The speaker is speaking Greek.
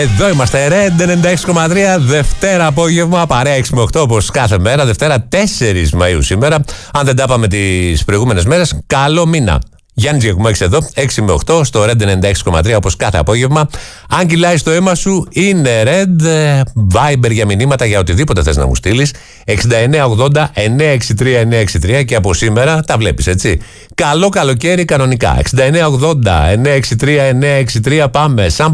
Εδώ είμαστε, Red 96,3, Δευτέρα απόγευμα, παρέα 6 με 8 όπως κάθε μέρα, Δευτέρα 4 Μαΐου σήμερα. Αν δεν τα είπαμε τις προηγούμενες μέρες, καλό μήνα. Γιάννης Γιακουμάκης εδώ, 6 με 8 στο Red 96,3 όπως κάθε απόγευμα. Αν κυλάει στο αίμα σου, είναι Red, Viber για μηνύματα για οτιδήποτε θες να μου στείλεις. 6980 963 963 και από σήμερα τα βλέπεις, έτσι. Καλό καλοκαίρι κανονικά. 6980 963 963, πάμε.